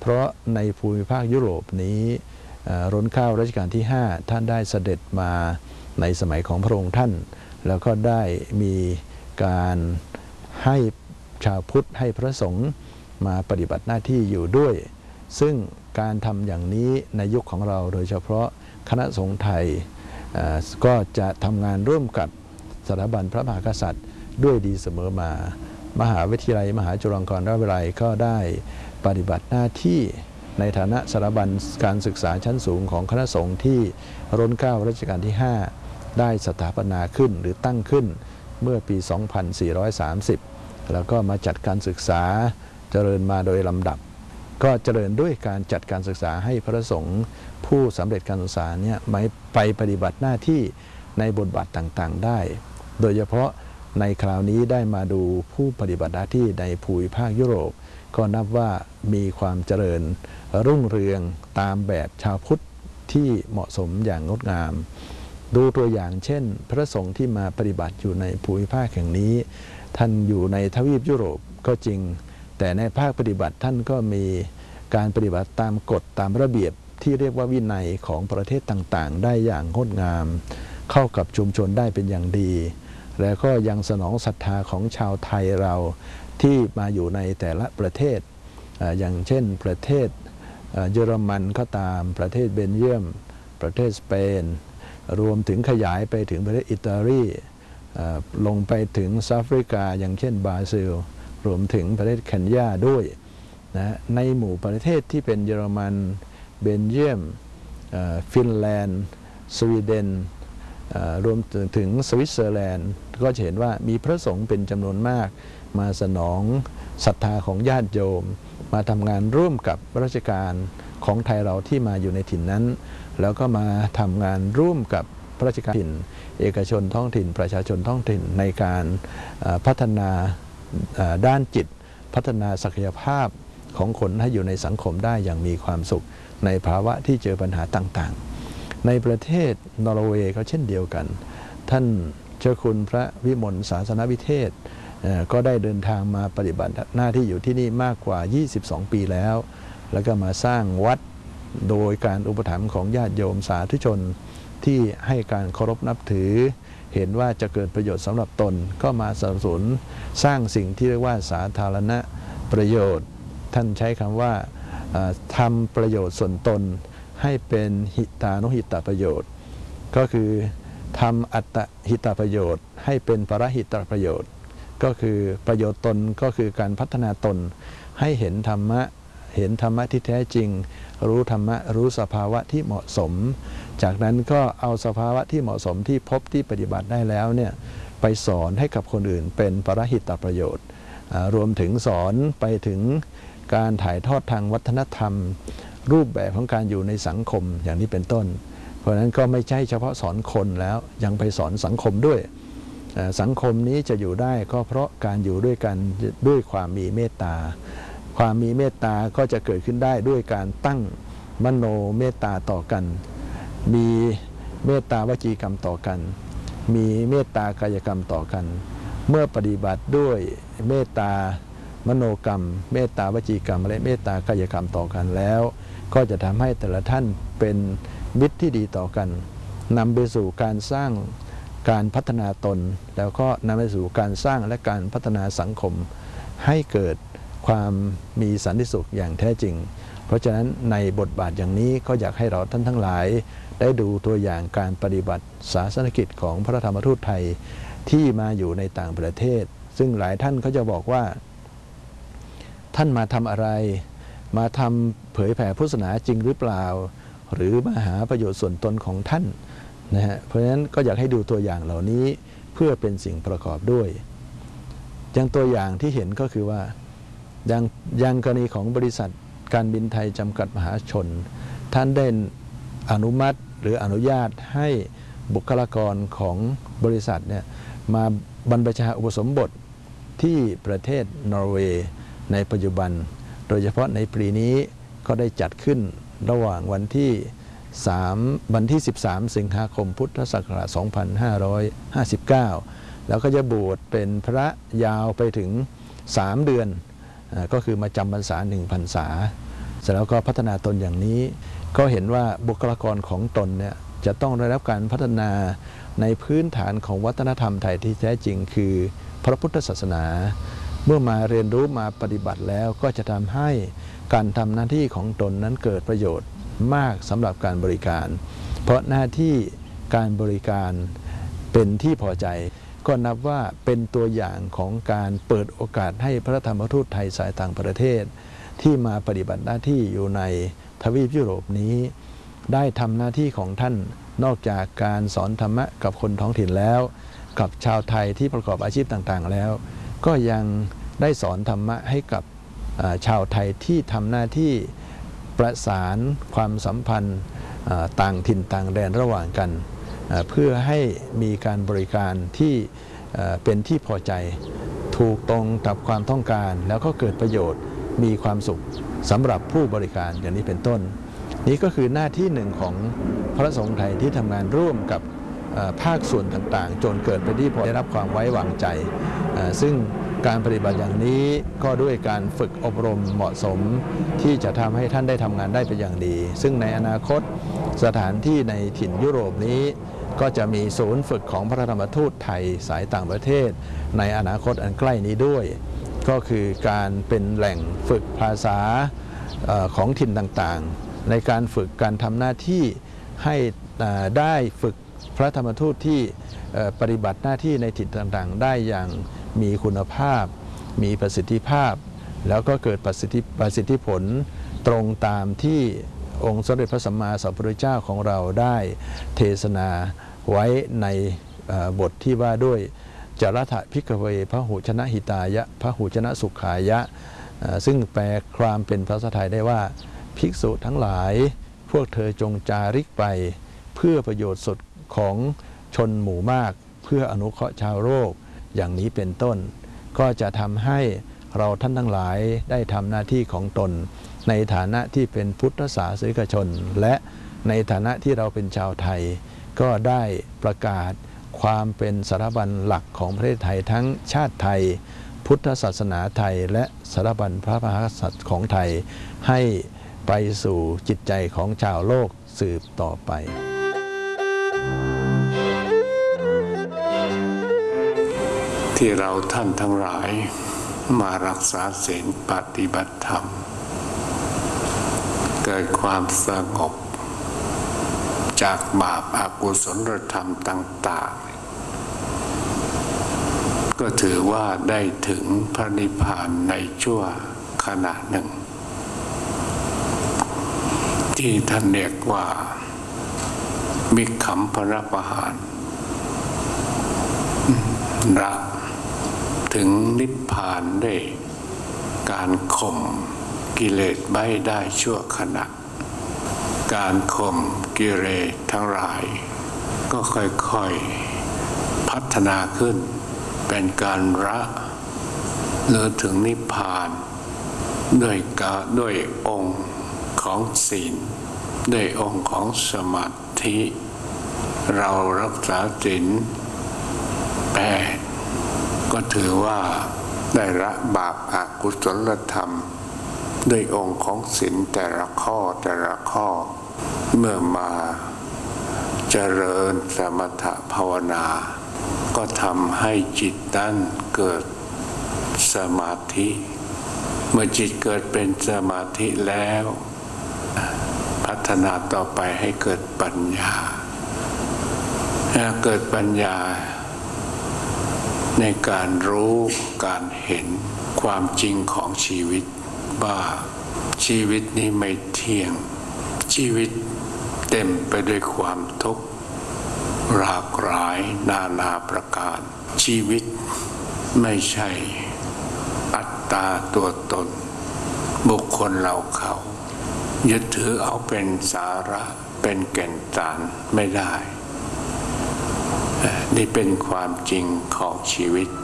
เพราะในภูมิภาคยุโรปนี้รัชกาลรัชกาลที่ 5ท่านได้เสด็จมาในสมัยของพระองค์ท่านแล้วก็ได้มีการให้ชาวพุทธให้พระสงฆ์มาปฏิบัติหน้าที่อยู่ด้วยซึ่งการทำอย่างนี้ในยุคของเราโดยเฉพาะคณะสงฆ์ไทยก็จะทำงานร่วมกับสถาบันพระมหากษัตริย์ด้วยดีเสมอมามหาวิทยาลัยมหาจุฬาลงกรณราชวิทยาลัยก็ได้ปฏิบัติหน้าที่ในฐานะสถาบันการศึกษาชั้นสูงของคณะสงฆ์ที่รัชกาลรัชกาลที่ 5ได้สถาปนาขึ้นหรือตั้งขึ้นเมื่อปี 2430 แล้วก็มาจัดการศึกษาเจริญมาโดยลำดับก็เจริญด้วยการจัดการศึกษาให้พระสงฆ์ผู้สำเร็จการศึกษาเนี่ยไปปฏิบัติหน้าที่ในบทบาทต่างๆได้โดยเฉพาะในคราวนี้ได้มาดูผู้ปฏิบัติหน้าที่ในภูมิภาคยุโรปก็นับว่ามีความเจริญรุ่งเรืองตามแบบชาวพุทธที่เหมาะสมอย่างงดงามดูตัวอย่างเช่นพระสงฆ์ที่มาปฏิบัติอยู่ในภูมิภาคแห่งนี้ท่านอยู่ในทวีปยุโรปก็จริงแต่ในภาคปฏิบัติท่านก็มีการปฏิบัติตามกฎตามระเบียบที่เรียกว่าวินัยของประเทศต่างๆได้อย่างงดงามเข้ากับชุมชนได้เป็นอย่างดีแล้วก็ยังสนองศรัทธาของชาวไทยเราที่มาอยู่ในแต่ละประเทศอย่างเช่นประเทศเยอรมันก็ตามประเทศเบลเยียมประเทศสเปนรวมถึงขยายไปถึงประเทศอิตาลีลงไปถึงแอฟริกาอย่างเช่นบราซิลรวมถึงประเทศเคนยาด้วยนะในหมู่ประเทศที่เป็นเยอรมันเบลเยียมฟินแลนด์สวีเดนรวมถึงสวิตเซอร์แลนด์ก็จะเห็นว่ามีพระสงฆ์เป็นจำนวนมากมาสนองศรัทธาของญาติโยมมาทำงานร่วมกับราชการของไทยเราที่มาอยู่ในถิ่นนั้นแล้วก็มาทำงานร่วมกับราชการถิ่นเอกชนท้องถิ่นประชาชนท้องถิ่นในการพัฒนาด้านจิตพัฒนาศักยภาพของคนให้อยู่ในสังคมได้อย่างมีความสุขในภาวะที่เจอปัญหาต่างๆในประเทศนอร์เวย์ก็เช่นเดียวกันท่านเจ้าคุณพระวิมลศาสนวิเทศก็ได้เดินทางมาปฏิบัติหน้าที่อยู่ที่นี่มากกว่า22 ปีแล้วแล้วก็มาสร้างวัดโดยการอุปถัมภ์ของญาติโยมสาธุชนที่ให้การเคารพนับถือเห็นว่าจะเกิดประโยชน์สำหรับตนก็มาสนับสนุนสร้างสิ่งที่เรียกว่าสาธารณประโยชน์ท่านใช้คำว่าทำประโยชน์ส่วนตนให้เป็นหิตานุหิตประโยชน์ก็คือทำอัตหิตประโยชน์ให้เป็นปรหิตประโยชน์ก็คือประโยชน์ตนก็คือการพัฒนาตนให้เห็นธรรมะที่แท้จริงรู้ธรรมะรู้สภาวะที่เหมาะสมจากนั้นก็เอาสภาวะที่เหมาะสมที่พบที่ปฏิบัติได้แล้วเนี่ยไปสอนให้กับคนอื่นเป็นปรหิตประโยชน์รวมถึงสอนไปถึงการถ่ายทอดทางวัฒนธรรมรูปแบบของการอยู่ในสังคมอย่างนี้เป็นต้นเพราะฉะนั้นก็ไม่ใช่เฉพาะสอนคนแล้วยังไปสอนสังคมด้วยสังคมนี้จะอยู่ได้ก็เพราะการอยู่ด้วยกันด้วยความมีเมตตาความมีเมตตาก็จะเกิดขึ้นได้ด้วยการตั้งมโนเมตตาต่อกันมีเมตตาวจีกรรมต่อกันมีเมตตากายกรรมต่อกันเมื่อปฏิบัติด้วยเมตตามโนกรรมเมตตาวจีกรรมและเมตตากายกรรมต่อกันแล้วก็จะทำให้แต่ละท่านเป็นมิตรที่ดีต่อกันนำไปสู่การสร้างการพัฒนาตนแล้วก็นำไปสู่การสร้างและการพัฒนาสังคมให้เกิดความมีสันติสุขอย่างแท้จริงเพราะฉะนั้นในบทบาทอย่างนี้ก็อยากให้เราท่านทั้งหลายได้ดูตัวอย่างการปฏิบัติศาสนกิจของพระธรรมทูตไทยที่มาอยู่ในต่างประเทศซึ่งหลายท่านเขาจะบอกว่าท่านมาทำอะไรมาทำเผยแผ่พุทธศาสนาจริงหรือเปล่าหรือมาหาประโยชน์ส่วนตนของท่านนะฮะเพราะฉะนั้นก็อยากให้ดูตัวอย่างเหล่านี้เพื่อเป็นสิ่งประกอบด้วยอย่างตัวอย่างที่เห็นก็คือว่าอย่างกรณีของบริษัทการบินไทยจำกัดมหาชนท่านได้อนุมัติหรืออนุญาตให้บุคลากรของบริษัทเนี่ยมาบรรพชาอุปสมบทที่ประเทศนอร์เวย์ในปัจจุบันโดยเฉพาะในปีนี้ก็ได้จัดขึ้นระหว่างวันที่13 สิงหาคมพุทธศักราช 2559 แล้วก็จะบวชเป็นพระยาวไปถึง3 เดือนก็คือมาจำพรรษา1 พรรษาเสร็จแล้วก็พัฒนาตนอย่างนี้ก็เห็นว่าบุคลากรของตนเนี่ยจะต้องได้รับการพัฒนาในพื้นฐานของวัฒนธรรมไทยที่แท้จริงคือพระพุทธศาสนาเมื่อมาเรียนรู้มาปฏิบัติแล้วก็จะทำให้การทำหน้าที่ของตนนั้นเกิดประโยชน์มากสำหรับการบริการเพราะหน้าที่การบริการเป็นที่พอใจก็นับว่าเป็นตัวอย่างของการเปิดโอกาสให้พระธรรมทูตไทยสายต่างประเทศที่มาปฏิบัติหน้าที่อยู่ในทวีปยุโรปนี้ได้ทำหน้าที่ของท่านนอกจากการสอนธรรมะกับคนท้องถิ่นแล้วกับชาวไทยที่ประกอบอาชีพต่างๆแล้วก็ยังได้สอนธรรมะให้กับชาวไทยที่ทำหน้าที่ประสานความสัมพันธ์ต่างถิ่นต่างแดนระหว่างกันเพื่อให้มีการบริการที่เป็นที่พอใจถูกตรงกับความต้องการแล้วก็เกิดประโยชน์มีความสุขสำหรับผู้บริการอย่างนี้เป็นต้นนี้ก็คือหน้าที่หนึ่งของพระสงฆ์ไทยที่ทำงานร่วมกับภาคส่วนต่างๆจนเกิดเป็นที่พอได้รับความไว้วางใจซึ่งการปฏิบัติอย่างนี้ก็ด้วยการฝึกอบรมเหมาะสมที่จะทำให้ท่านได้ทำงานได้เป็นอย่างดีซึ่งในอนาคตสถานที่ในถิ่นยุโรปนี้ก็จะมีศูนย์ฝึกของพระธรรมทูตไทยสายต่างประเทศในอนาคตอันใกล้นี้ด้วยก็คือการเป็นแหล่งฝึกภาษาของถิ่นต่างๆในการฝึกการทำหน้าที่ให้ได้ฝึกพระธรรมทูตที่ปฏิบัติหน้าที่ในถิ่นต่างๆได้อย่างมีคุณภาพมีประสิทธิภาพแล้วก็เกิดประสิทธิผลตรงตามที่องค์สมเด็จพระสัมมาสัมพุทธเจ้าของเราได้เทศนาไว้ในบทที่ว่าด้วยจรัฐภิกขเวพหุชนะหิตายะพหุชนะสุขายะซึ่งแปลความเป็นภาษาไทยได้ว่าภิกษุทั้งหลายพวกเธอจงจาริกไปเพื่อประโยชน์สุดของชนหมู่มากเพื่ออนุเคราะห์ชาวโลกอย่างนี้เป็นต้นก็จะทำให้เราท่านทั้งหลายได้ทำหน้าที่ของตนในฐานะที่เป็นพุทธศาสนิกชนและในฐานะที่เราเป็นชาวไทยก็ได้ประกาศความเป็นสถาบันหลักของประเทศไทยทั้งชาติไทยพุทธศาสนาไทยและสถาบันพระมหากษัตริย์ของไทยให้ไปสู่จิตใจของชาวโลกสืบต่อไปที่เราท่านทั้งหลายมารักษาศีลปฏิบัติธรรมเกิดความสงบจากบาปอกุศลธรรมต่างๆก็ถือว่าได้ถึงพระนิพพานในชั่วขณะหนึ่งที่ท่านเรียกว่ามิขำพระปหารละถึงนิพพานได้การข่มกิเลสไว้ได้ชั่วขณะการข่มกิเลสทั้งหลายก็ค่อยๆพัฒนาขึ้นเป็นการละเลื่อถึงนิพพานด้วยองค์ของศีลด้วยองค์ของสมาธิเรารักษาศีล8ก็ถือว่าได้ละบาปอกุศลธรรมด้วยองค์ของศีลแต่ละข้อเมื่อมาเจริญสมถภาวนาก็ทำให้จิตนั้นเกิดสมาธิเมื่อจิตเกิดเป็นสมาธิแล้วพัฒนาต่อไปให้เกิดปัญญาเกิดปัญญาในการรู้การเห็นความจริงของชีวิตว่าชีวิตนี้ไม่เที่ยงชีวิตเต็มไปด้วยความทุกข์หลากหลายนาประการชีวิตไม่ใช่อัตตาตัวตนบุคคลเราเขายึดถือเอาเป็นสาระเป็นแก่นสารไม่ได้นี่เป็นความจริงของชีวิต